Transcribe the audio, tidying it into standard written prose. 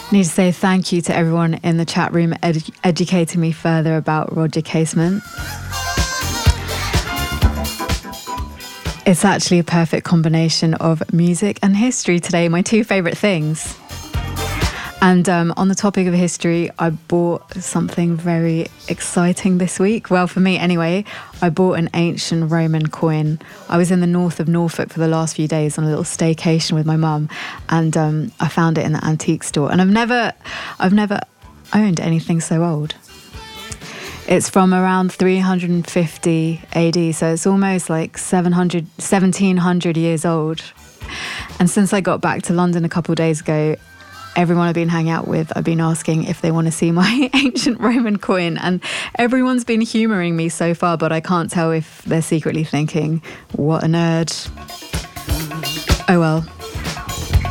Need to say thank you to everyone in the chat room educating me further about Roger Casement. It's actually a perfect combination of music and history today, my two favourite things. And on the topic of history, I bought something very exciting this week. Well, for me anyway, I bought an ancient Roman coin. I was in the north of Norfolk for the last few days on a little staycation with my mum, and I found it in the antique store. And I've never owned anything so old. It's from around 350 AD, so it's almost like 1700 years old. And since I got back to London a couple of days ago, everyone I've been hanging out with, I've been asking if they want to see my ancient Roman coin, and everyone's been humouring me so far, but I can't tell if they're secretly thinking, what a nerd. Oh well.